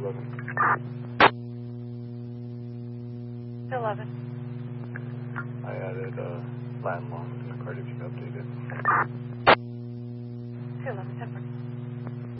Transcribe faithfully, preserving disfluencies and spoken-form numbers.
eleven. eleven. I added uh, landlines in the card if you updated. two eleven, ten